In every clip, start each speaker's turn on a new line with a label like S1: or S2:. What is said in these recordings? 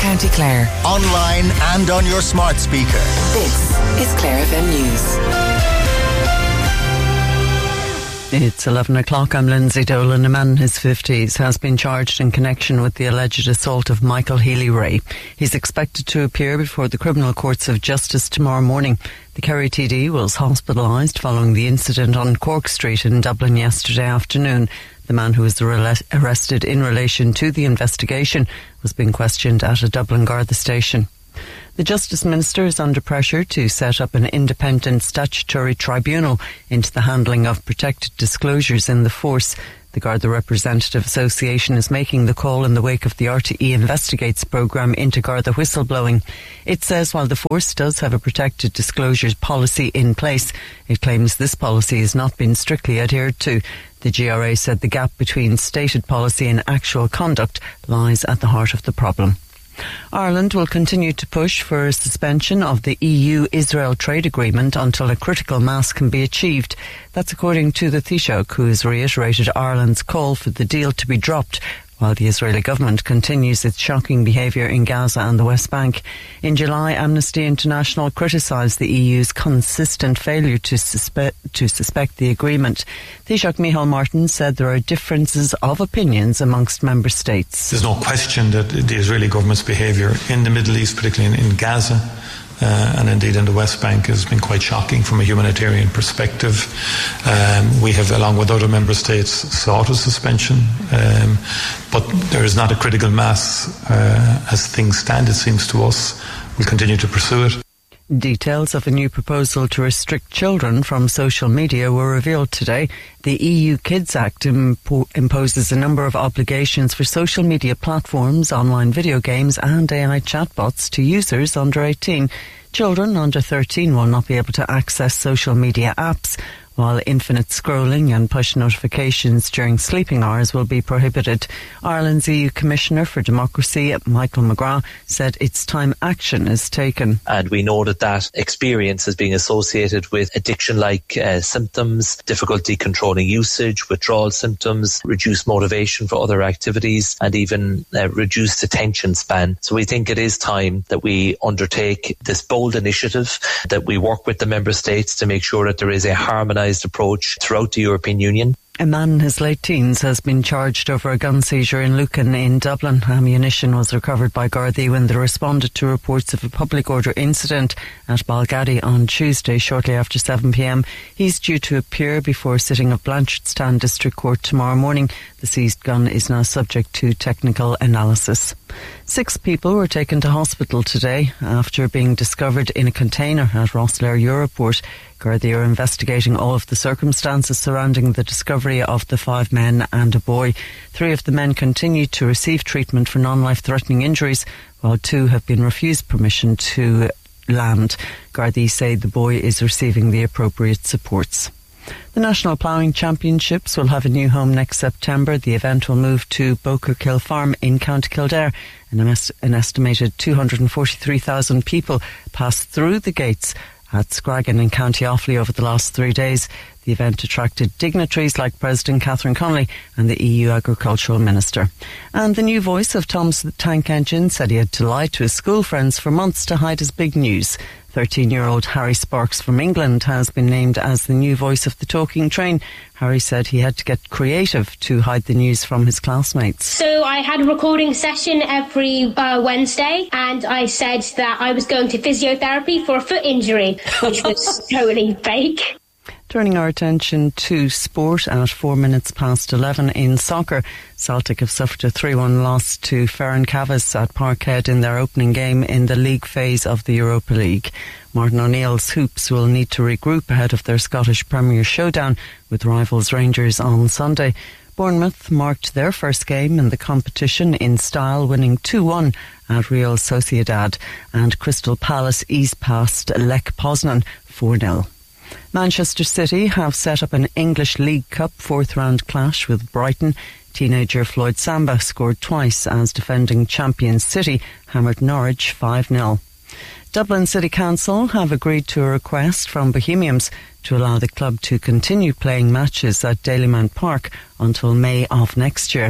S1: County Clare.
S2: Online and on your smart speaker.
S1: This is Clare FM News.
S3: It's 11 o'clock. I'm Lindsay Dolan. A man in his 50s has been charged in connection with the alleged assault of Michael Healy-Rae. He's expected to appear before the Criminal Courts of Justice tomorrow morning. The Kerry TD was hospitalised following the incident on Cork Street in Dublin yesterday afternoon. The man who was arrested in relation to the investigation was being questioned at a Dublin Garda station. The Justice Minister is under pressure to set up an independent statutory tribunal into the handling of protected disclosures in the force. The Garda Representative Association is making the call in the wake of the RTE Investigates programme into Garda whistleblowing. It says while the force does have a protected disclosures policy in place, it claims this policy has not been strictly adhered to. The GRA said the gap between stated policy and actual conduct lies at the heart of the problem. Ireland will continue to push for a suspension of the EU-Israel trade agreement until a critical mass can be achieved. That's according to the Taoiseach, who has reiterated Ireland's call for the deal to be dropped, while the Israeli government continues its shocking behaviour in Gaza and the West Bank. In July, Amnesty International criticised the EU's consistent failure to suspect the agreement. Taoiseach Micheál Martin said there are differences of opinions amongst member states.
S4: There's no question that the Israeli government's behaviour in the Middle East, particularly in Gaza, and indeed in the West Bank, has been quite shocking from a humanitarian perspective. We have, along with other member states, sought a suspension, but there is not a critical mass as things stand, it seems to us. We'll continue to pursue it.
S3: Details of a new proposal to restrict children from social media were revealed today. The EU Kids Act imposes a number of obligations for social media platforms, online video games and AI chatbots to users under 18. Children under 13 will not be able to access social media apps, while infinite scrolling and push notifications during sleeping hours will be prohibited. Ireland's EU Commissioner for Democracy, Michael McGrath, said it's time action is taken.
S5: And we know that experience is being associated with addiction-like symptoms, difficulty controlling usage, withdrawal symptoms, reduced motivation for other activities, and even reduced attention span. So we think it is time that we undertake this bold initiative, that we work with the member states to make sure that there is a harmonised approach throughout the European Union.
S3: A man in his late teens has been charged over a gun seizure in Lucan in Dublin. Ammunition was recovered by Gardaí when they responded to reports of a public order incident at Balgaddy on Tuesday shortly after 7 p.m. He's due to appear before sitting of Blanchardstown District Court tomorrow morning. The seized gun is now subject to technical analysis. 6 people were taken to hospital today after being discovered in a container at Rosslare Europort. Gardaí are investigating all of the circumstances surrounding the discovery of the 5 men and a boy. 3 of the men continue to receive treatment for non-life-threatening injuries, while 2 have been refused permission to land. Gardaí say the boy is receiving the appropriate supports. The National Ploughing Championships will have a new home next September. The event will move to Bokerkill Farm in County Kildare, and an estimated 243,000 people passed through the gates at Scragan in County Offaly over the last 3 days. The event attracted dignitaries like President Catherine Connolly and the EU Agricultural Minister. And the new voice of Tom's the Tank Engine said he had to lie to his school friends for months to hide his big news. 13-year-old Harry Sparks from England has been named as the new voice of the talking train. Harry said he had to get creative to hide the news from his classmates.
S6: So I had a recording session every Wednesday, and I said that I was going to physiotherapy for a foot injury, which was totally fake.
S3: Turning our attention to sport at 4 minutes past 11 in soccer. Celtic have suffered a 3-1 loss to Ferencváros at Parkhead in their opening game in the league phase of the Europa League. Martin O'Neill's Hoops will need to regroup ahead of their Scottish Premier showdown with rivals Rangers on Sunday. Bournemouth marked their first game in the competition in style, winning 2-1 at Real Sociedad, and Crystal Palace eased past Lech Poznan 4-0. Manchester City have set up an English League Cup 4th round clash with Brighton. Teenager Floyd Samba scored twice as defending champions City hammered Norwich 5-0. Dublin City Council have agreed to a request from Bohemians to allow the club to continue playing matches at Dalymount Park until May of next year.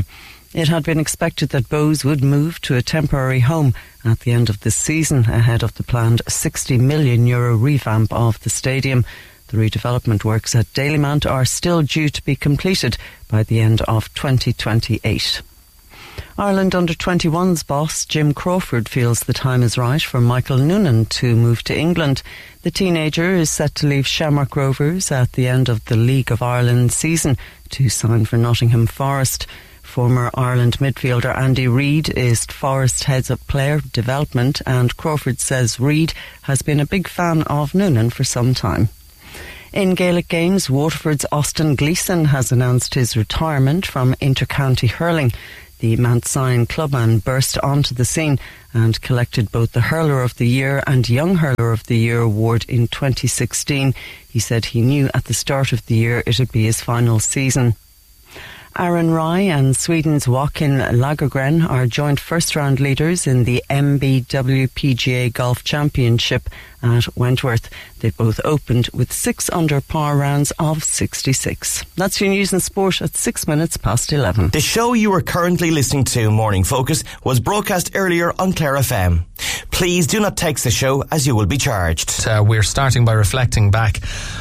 S3: It had been expected that Bohs would move to a temporary home at the end of this season ahead of the planned €60 million revamp of the stadium. The redevelopment works at Dalymount are still due to be completed by the end of 2028. Ireland under-21's boss Jim Crawford feels the time is right for Michael Noonan to move to England. The teenager is set to leave Shamrock Rovers at the end of the League of Ireland season to sign for Nottingham Forest. Former Ireland midfielder Andy Reid is Forest heads up player development, and Crawford says Reid has been a big fan of Noonan for some time. In Gaelic games, Waterford's Austin Gleeson has announced his retirement from inter-county hurling. The Mount Sion clubman burst onto the scene and collected both the Hurler of the Year and Young Hurler of the Year award in 2016. He said he knew at the start of the year it would be his final season. Aaron Rai and Sweden's Joakim Lagergren are joint first-round leaders in the MBW PGA Golf Championship at Wentworth. They both opened with 6 under par rounds of 66. That's your news and sport at 6 minutes past 11.
S7: The show you are currently listening to, Morning Focus, was broadcast earlier on Clare FM. Please do not text the show as you will be charged.
S8: We're starting by reflecting back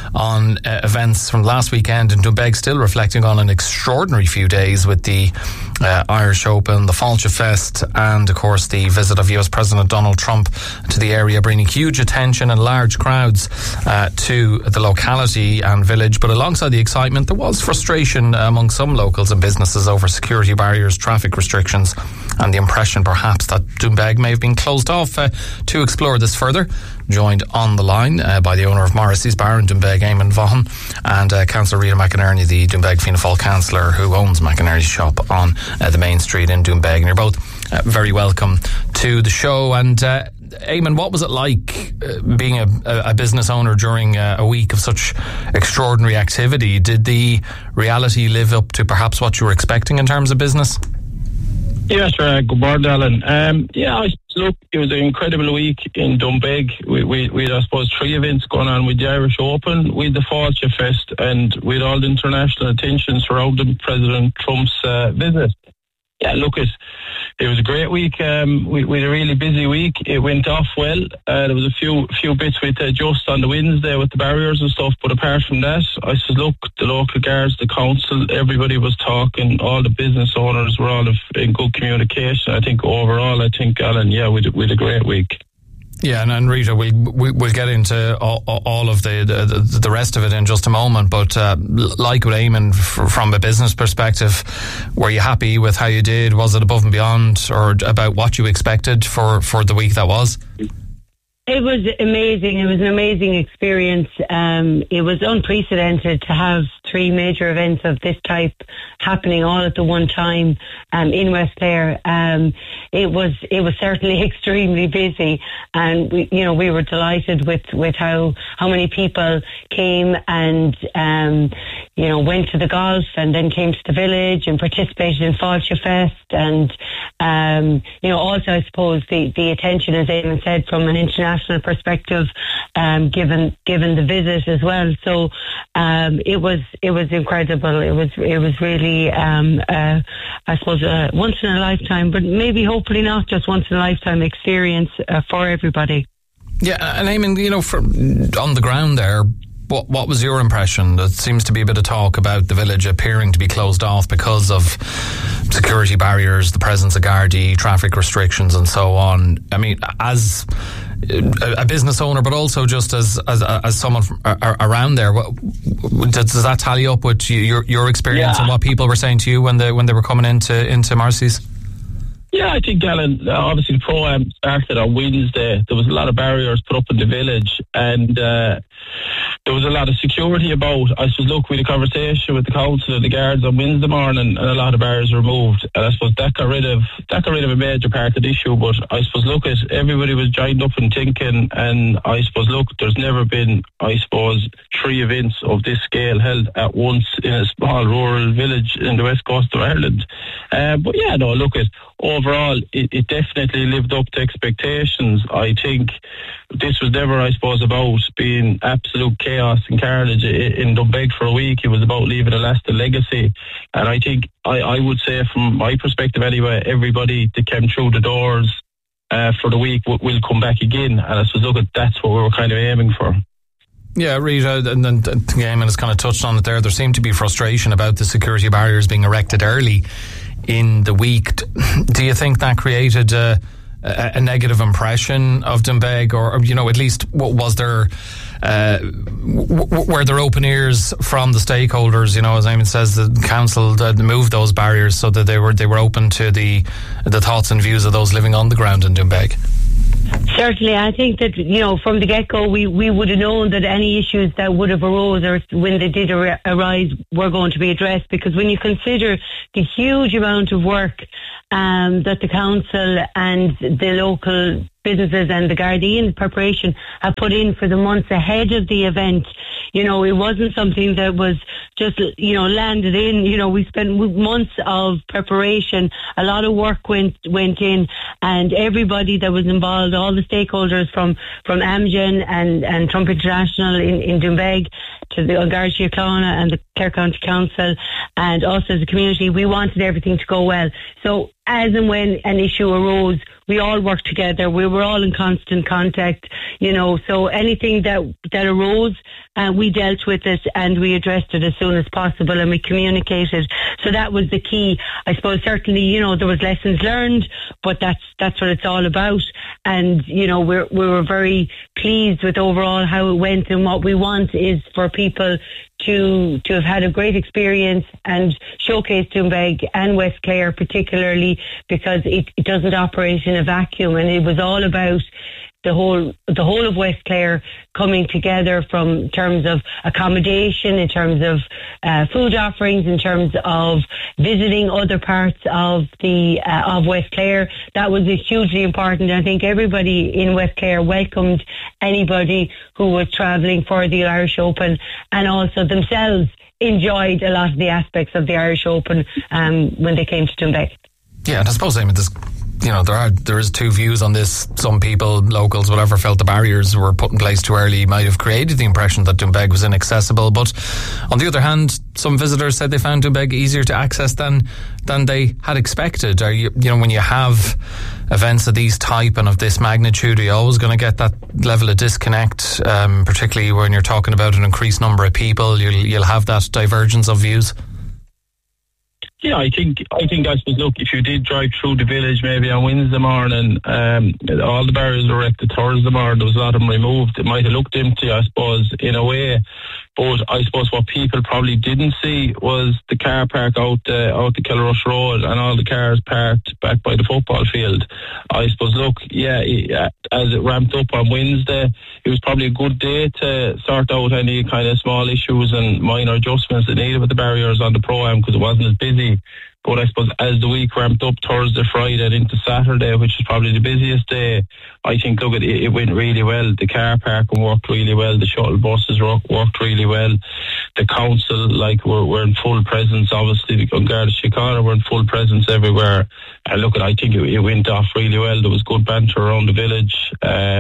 S8: on events from last weekend in Doonbeg, still reflecting on an extraordinary few days with the Irish Open, the Fáilte Fest, and of course the visit of US President Donald Trump to the area, bringing huge attention and large crowds to the locality and village. But alongside the excitement, there was frustration among some locals and businesses over security barriers, traffic restrictions, and the impression perhaps that Doonbeg may have been closed off. To explore this further, joined on the line by the owner of Morrissey's Bar in Doonbeg, Eamon Vaughan, and Councillor Rita McInerney, the Doonbeg Fianna Fáil councillor who owns McInerney's shop on the main street in Doonbeg. And you're both very welcome to the show. And Eamon, what was it like being a business owner during a week of such extraordinary activity? Did the reality live up to perhaps what you were expecting in terms of business?
S9: Yeah, sure. Good morning, Alan. Look, it was an incredible week in Doonbeg. We had, I suppose, 3 events going on with the Irish Open, with the Fáilte Fest, and with all the international attention surrounding President Trump's visit. Yeah, look, it was a great week. We had a really busy week. It went off well. There was a few bits with just on the Wednesday with the barriers and stuff, but apart from that, I said, look, the local guards, the council, everybody was talking. All the business owners were all in good communication. I think overall, Alan, yeah, we had a great week.
S8: Yeah, and Rita, we'll get into all of the rest of it in just a moment. But like with Eamon, from a business perspective, were you happy with how you did? Was it above and beyond, or about what you expected for the week that was?
S10: It was amazing. It was an amazing experience. It was unprecedented to have 3 major events of this type happening all at the one time in West Clare. It was certainly extremely busy, and we were delighted with how many people came and went to the golf and then came to the village and participated in Fáilte Fest, and also I suppose the attention, as Eamon said, from an international perspective, given the visit as well. So it was incredible. It was really I suppose a once in a lifetime, but maybe hopefully not just once in a lifetime experience for everybody.
S8: Yeah, and Eamon, on the ground there, what was your impression? There seems to be a bit of talk about the village appearing to be closed off because of security barriers, the presence of Gardaí, traffic restrictions and so on. I mean, as a business owner, but also just as someone around there, does that tally up with your experience and what people were saying to you when they were coming into Morrissey's?
S9: Yeah, I think, Alan, obviously the Pro-Am started on Wednesday. There was a lot of barriers put up in the village, and there was a lot of security about. I suppose, look, we had a conversation with the council and the guards on Wednesday morning, and a lot of barriers were removed. And I suppose that got rid of a major part of the issue. But I suppose, look, everybody was joined up and thinking, and I suppose, look, there's never been, 3 events of this scale held at once in a small rural village in the west coast of Ireland. But yeah, no, look, overall, it definitely lived up to expectations. I think this was never, I suppose, about being absolute chaos and carnage in Doonbeg for a week. It was about leaving a lasting legacy. And I think, I would say from my perspective anyway, everybody that came through the doors for the week will come back again. And I suppose, look, that's what we were kind of aiming for.
S8: Yeah, Rita, and then Eamon has kind of touched on it there. There seemed to be frustration about the security barriers being erected early in the week. Do you think that created a negative impression of Doonbeg, or you know, at least was there were there open ears from the stakeholders? You know, as Eamon says, the council moved those barriers so that they were open to the thoughts and views of those living on the ground in Doonbeg.
S10: Certainly, I think that, you know, from the get-go, we would have known that any issues that would have arose, or when they did arise, were going to be addressed, because when you consider the huge amount of work that the council and the local businesses and the Gardaí in preparation have put in for the months ahead of the event, you know, it wasn't something that was just, you know, landed in. You know, we spent months of preparation. A lot of work went in, and everybody that was involved, all the stakeholders from Amgen and Trump International in Doonbeg to the Garda Síochána and the Clare County Council, and us as a community, we wanted everything to go well. So as and when an issue arose, we all worked together. We were all in constant contact, you know, so anything that arose, we dealt with it and we addressed it as soon as possible, and we communicated. So that was the key. I suppose certainly, you know, there was lessons learned, but that's what it's all about. And, you know, we were very pleased with overall how it went, and what we want is for people to have had a great experience and showcase Doonbeg and West Clare particularly, because it doesn't operate in a vacuum, and it was all about the whole of West Clare coming together from terms of accommodation, in terms of food offerings, in terms of visiting other parts of the of West Clare. That was hugely important. I think everybody in West Clare welcomed anybody who was travelling for the Irish Open, and also themselves enjoyed a lot of the aspects of the Irish Open when they came to Doonbeg.
S8: Yeah, and I suppose, Eamon, there is two views on this. Some people, locals, whatever, felt the barriers were put in place too early might have created the impression that Doonbeg was inaccessible. But on the other hand, some visitors said they found Doonbeg easier to access than they had expected. You know, when you have events of these type and of this magnitude, are you always going to get that level of disconnect, particularly when you're talking about an increased number of people? You'll have that divergence of views.
S9: Yeah, I think I suppose, look, if you did drive through the village maybe on Wednesday morning, all the barriers were erected Thursday morning, there was a lot of them removed. It might have looked empty, I suppose, in a way. But I suppose what people probably didn't see was the car park out the Kilrush Road, and all the cars parked back by the football field. I suppose, look, as it ramped up on Wednesday, it was probably a good day to sort out any kind of small issues and minor adjustments that needed with the barriers on the Pro-Am, because it wasn't as busy. But I suppose as the week ramped up Thursday, Friday and into Saturday, which is probably the busiest day, I think, look, it went really well. The car parking worked really well. The shuttle buses worked really well. The council, were in full presence. Obviously, the Garda Síochána were in full presence everywhere. And look, I think it went off really well. There was good banter around the village.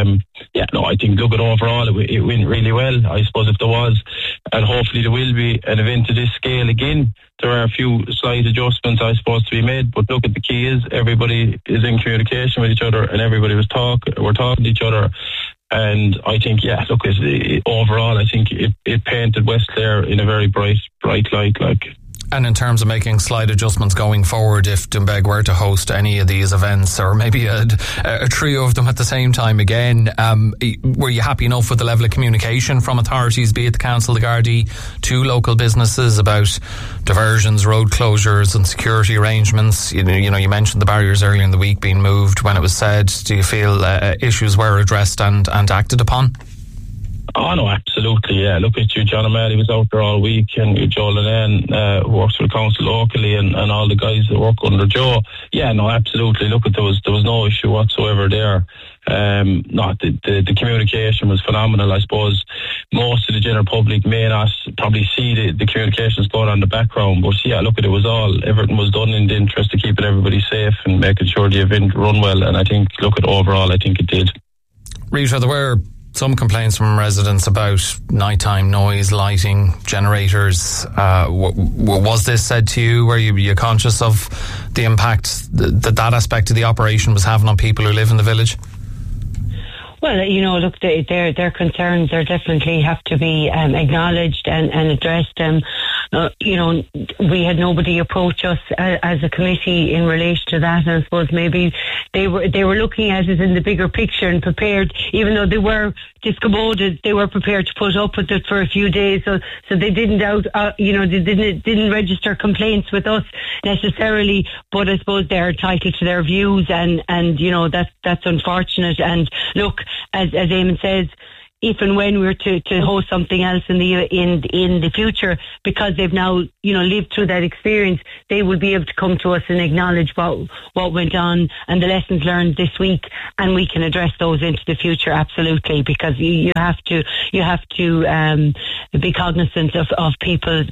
S9: I think, look, overall, it went really well. I suppose if there was, and hopefully there will be, an event of this scale again, there are a few slight adjustments, I suppose, to be made. But look, the key is everybody is in communication with each other, and everybody we're talking to each other. And I think, overall, I think it painted West Clare in a very bright light.
S8: And in terms of making slight adjustments going forward, if Doonbeg were to host any of these events, or maybe a trio of them at the same time again, were you happy enough with the level of communication from authorities, be it the council, the Gardaí, to local businesses about diversions, road closures and security arrangements? You know, you mentioned the barriers earlier in the week being moved when it was said. Do you feel issues were addressed and acted upon?
S9: Oh no, absolutely, yeah. Look at you, John O'Malley was out there all week, and Joe Lennon who works for the council locally, and all the guys that work under Joe. Yeah, no, absolutely. Look, there was no issue whatsoever there. The communication was phenomenal. I suppose most of the general public may not probably see the communications going on in the background, but yeah, look, everything was done in the interest of keeping everybody safe and making sure the event run well, and I think, overall, I think it did.
S8: Rita, there were some complaints from residents about nighttime noise, lighting, generators. Was this said to you? Were you conscious of the impact that aspect of the operation was having on people who live in the village?
S10: Well, look, their concerns definitely have to be acknowledged and addressed. We had nobody approach us as a committee in relation to that, and I suppose maybe they were looking at it in the bigger picture and prepared, even though they were discommoded, they were prepared to put up with it for a few days. So they didn't didn't register complaints with us necessarily, but I suppose they're entitled to their views, and that's unfortunate. And look, as Eamon says, if and when we're to host something else in the future, because they've now lived through that experience, they will be able to come to us and acknowledge what went on and the lessons learned this week, and we can address those into the future, absolutely, because you have to be cognizant of people's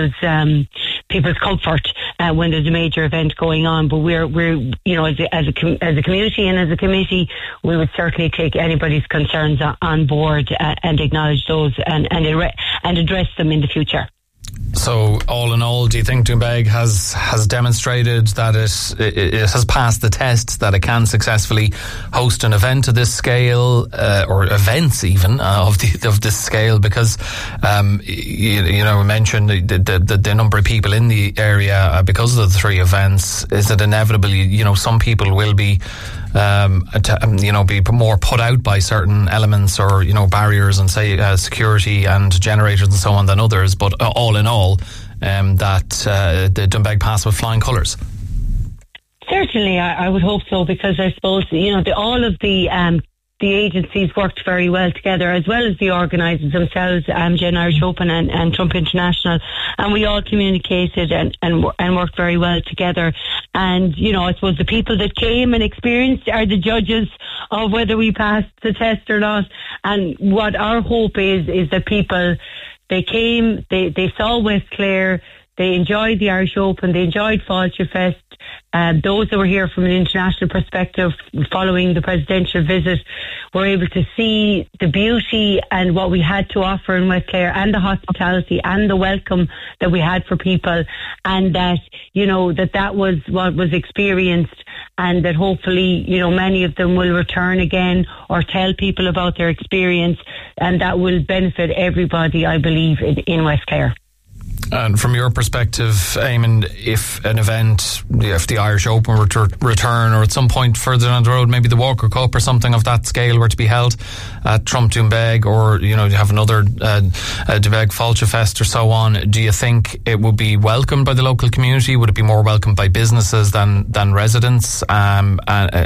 S10: comfort when there's a major event going on. But we're as a community and as a committee, we would certainly take anybody's concerns on board and acknowledge those and address them in the future.
S8: So, all in all, do you think Doonbeg has demonstrated that it has passed the test, that it can successfully host an event of this scale, or events even of this scale? Because we mentioned the number of people in the area because of the three events. Is it inevitably some people will be be more put out by certain elements or barriers and say security and generators and so on than others, but all in all, that the Doonbeg pass with flying colours?
S10: Certainly, I would hope so, because I suppose all of the agencies worked very well together, as well as the organisers themselves, Gen Irish Open and Trump International, and we all communicated and worked very well together. And I suppose the people that came and experienced are the judges of whether we passed the test or not. And what our hope is that people, they came, they saw West Clare, they enjoyed the Irish Open, they enjoyed Fáilte Fest. Those that were here from an international perspective following the presidential visit were able to see the beauty and what we had to offer in West Clare, and the hospitality and the welcome that we had for people, and that that was what was experienced, and that hopefully many of them will return again or tell people about their experience, and that will benefit everybody, I believe, in West Clare.
S8: And from your perspective, Eamon, if the Irish Open were to return, or at some point further down the road, maybe the Walker Cup or something of that scale were to be held at Trump Doonbeg, or you have another Doonbeg Fáilte Fest or so on, do you think it would be welcomed by the local community? Would it be more welcomed by businesses than residents in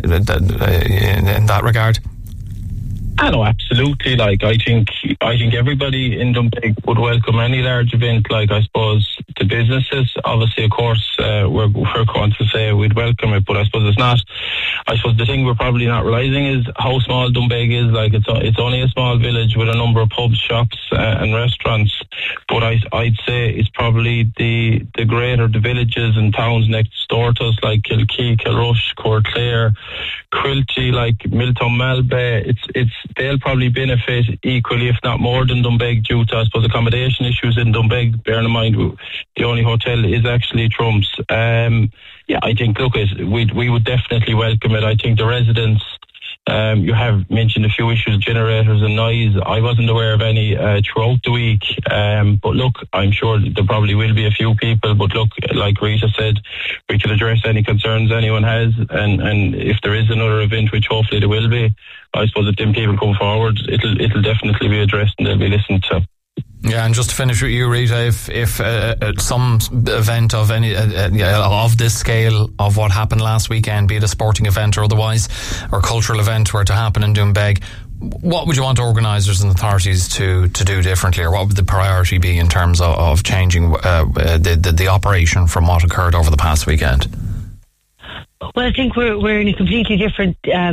S8: that regard?
S9: I know, absolutely. I think everybody in Doonbeg would welcome any large event. I suppose the businesses, obviously, of course, we're going to say we'd welcome it, but I suppose it's not. I suppose the thing we're probably not realising is how small Doonbeg is. It's only a small village with a number of pubs, shops, and restaurants. But I'd say it's probably the villages and towns next door to us, like Kilkee, Kilrush, Courtclair, Quilty, Miltown, Malbay. They'll probably benefit equally, if not more, than Doonbeg, due to, I suppose, accommodation issues in Doonbeg. Bearing in mind, the only hotel is actually Trump's. I think, we would definitely welcome it. I think the residents, you have mentioned a few issues, generators and noise. I wasn't aware of any throughout the week. But look, I'm sure there probably will be a few people. But look, like Rita said, we can address any concerns anyone has. And if there is another event, which hopefully there will be, I suppose if them people come forward, it'll definitely be addressed and they'll be listened to.
S8: Yeah, and just to finish with you, Rita, if some event of any of this scale of what happened last weekend, be it a sporting event or otherwise, or cultural event, were to happen in Doonbeg, what would you want organisers and authorities to do differently, or what would the priority be in terms of changing the operation from what occurred over the past weekend?
S10: Well, I think we're in a completely different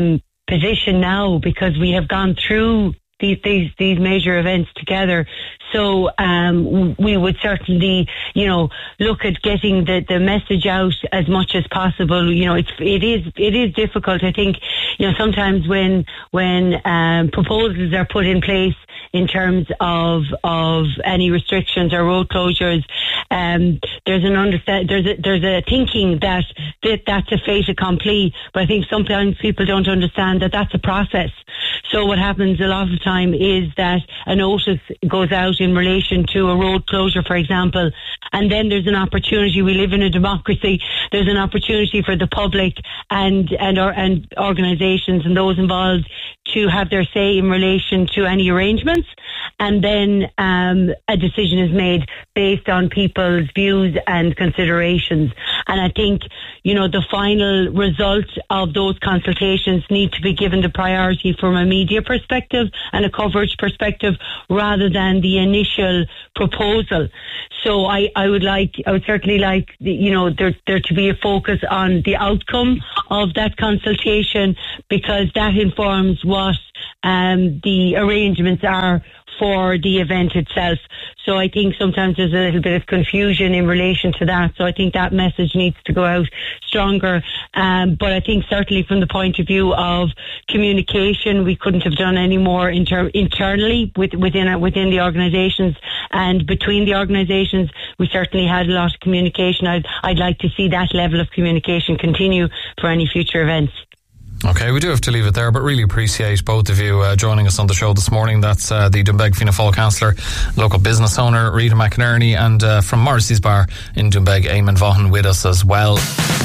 S10: position now because we have gone through these major events together. So we would certainly, look at getting the message out as much as possible. It is difficult. I think, sometimes when proposals are put in place in terms of any restrictions or road closures, there's a thinking that that's a fait accompli. But I think sometimes people don't understand that that's a process. So what happens a lot of the time is that a notice goes out in relation to a road closure, for example, and then there's an opportunity. We live in a democracy. There's an opportunity for the public and organisations and those involved to have their say in relation to any arrangements, and then a decision is made based on people's views and considerations. And I think, the final result of those consultations need to be given the priority from a media perspective and a coverage perspective rather than the initial proposal. So I would certainly like, there to be a focus on the outcome of that consultation, because that informs what the arrangements are for the event itself. So I think sometimes there's a little bit of confusion in relation to that. So I think that message needs to go out stronger. But I think certainly from the point of view of communication, we couldn't have done any more internally within the organisations, and between the organisations, we certainly had a lot of communication. I'd like to see that level of communication continue for any future events.
S8: Okay, we do have to leave it there, but really appreciate both of you joining us on the show this morning. That's the Doonbeg Fianna Fáil councillor, local business owner Rita McInerney, and from Morrissey's Bar in Doonbeg, Eamon Vaughan with us as well.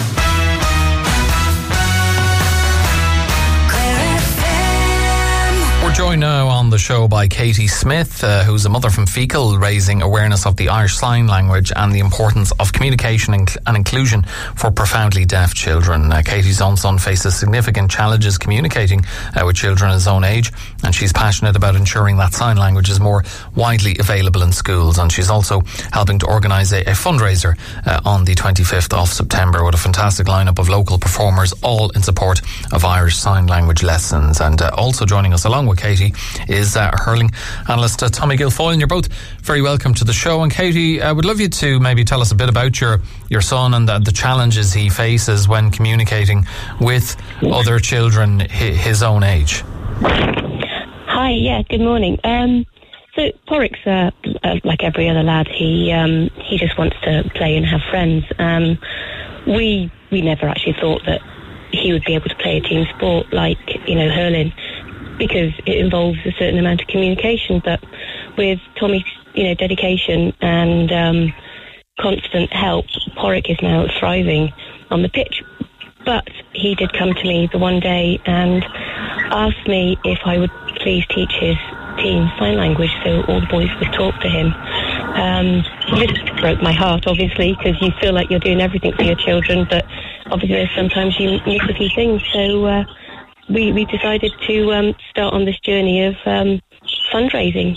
S8: We're joined now on the show by Katie Smith, who's a mother from Feakle, raising awareness of the Irish Sign Language and the importance of communication and inclusion for profoundly deaf children. Katie's own son faces significant challenges communicating with children his own age, and she's passionate about ensuring that sign language is more widely available in schools. And she's also helping to organise a fundraiser on the 25th of September with a fantastic lineup of local performers, all in support of Irish Sign Language lessons. And also joining us along with Katie is hurling analyst Tommy Guilfoyle, and you're both very welcome to the show. And Katie, I would love you to maybe tell us a bit about your son and the challenges he faces when communicating with other children his own age.
S11: Hi, good morning. So Porrick's like every other lad. He just wants to play and have friends. We never actually thought that he would be able to play a team sport like hurling, because it involves a certain amount of communication. But with Tommy's, dedication and constant help, Porrick is now thriving on the pitch. But he did come to me the one day and asked me if I would please teach his team sign language so all the boys would talk to him. This broke my heart, obviously, because you feel like you're doing everything for your children, but obviously sometimes you miss a few things. So we decided to start on this journey of fundraising.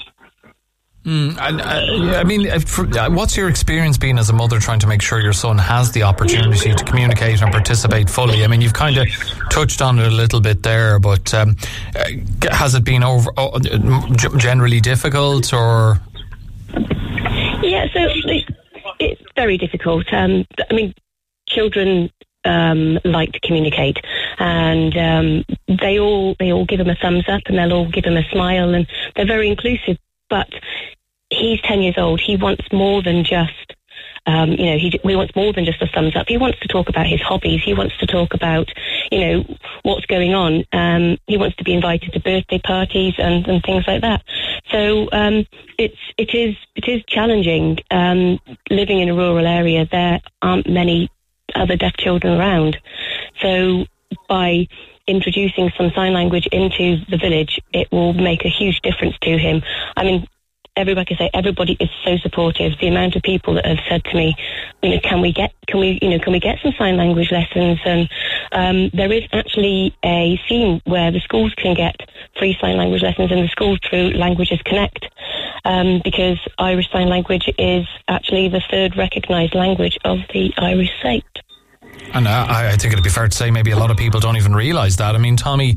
S8: What's your experience been as a mother trying to make sure your son has the opportunity to communicate and participate fully? I mean, you've kind of touched on it a little bit there, but has it been generally difficult, or?
S11: Yeah, so it's very difficult. Children like to communicate, and they all give him a thumbs up, and they'll all give him a smile, and they're very inclusive. But he's 10 years old. He wants more than just, he wants more than just a thumbs up. He wants to talk about his hobbies. He wants to talk about, what's going on. He wants to be invited to birthday parties and things like that. So it is challenging. Living in a rural area, there aren't many other deaf children around. So by introducing some sign language into the village, it will make a huge difference to him. I mean, everybody is so supportive. The amount of people that have said to me, can we get some sign language lessons? And there is actually a scheme where the schools can get free sign language lessons in the schools through Languages Connect, because Irish Sign Language is actually the third recognised language of the Irish state.
S8: And I think it'd be fair to say maybe a lot of people don't even realise that. I mean, Tommy,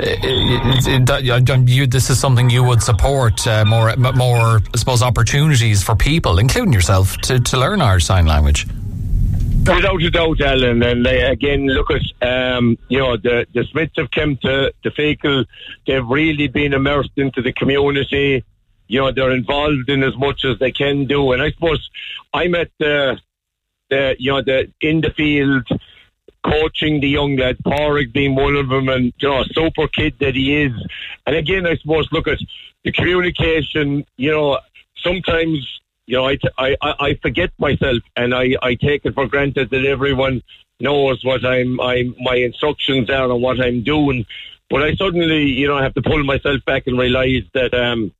S8: this is something you would support, more, I suppose, opportunities for people, including yourself, to learn Irish Sign Language.
S12: Without a doubt, Alan. And again, look at, the Smiths have come to Feakle. They've really been immersed into the community. They're involved in as much as they can do. And I suppose I'm at the in the field coaching the young lads, Pádraig being one of them, and a super kid that he is. And again, I suppose, look at the communication. Sometimes I forget myself, and I take it for granted that everyone knows what my instructions are and what I'm doing. But I suddenly have to pull myself back and realise that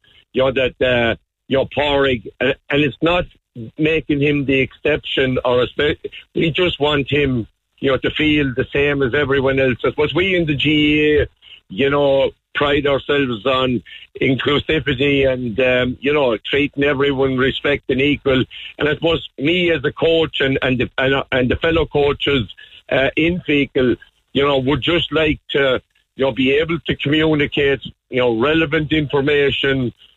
S12: Pádraig, and it's not making him the exception we just want him to feel the same as everyone else. I suppose we in the GAA pride ourselves on inclusivity and treating everyone respect and equal. And I suppose me as a coach and the fellow coaches in Feakle would just like to be able to communicate relevant information